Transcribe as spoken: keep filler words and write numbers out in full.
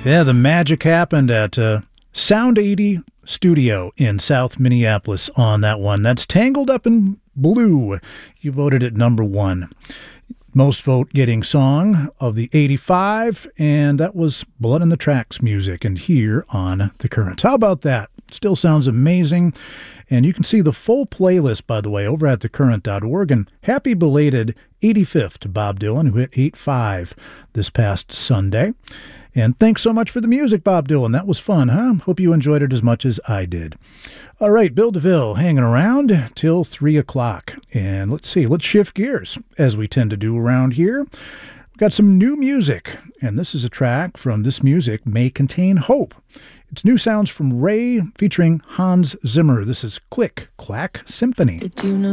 Yeah, the magic happened at uh, Sound eighty Studio in South Minneapolis on that one. That's Tangled Up in Blue. You voted at number one. Most vote getting song of the eighty-five, and that was Blood in the Tracks music, and here on The Currents. How about that? Still sounds amazing. And you can see the full playlist, by the way, over at the current dot org. And happy belated eighty-fifth to Bob Dylan, who hit eight five this past Sunday. And thanks so much for the music, Bob Dylan. That was fun, huh? Hope you enjoyed it as much as I did. All right, Bill DeVille hanging around till three o'clock. And let's see, let's shift gears, as we tend to do around here. We've got some new music, and this is a track from This Music May Contain Hope. It's new sounds from Ray featuring Hans Zimmer. This is Click Clack Symphony. Did you know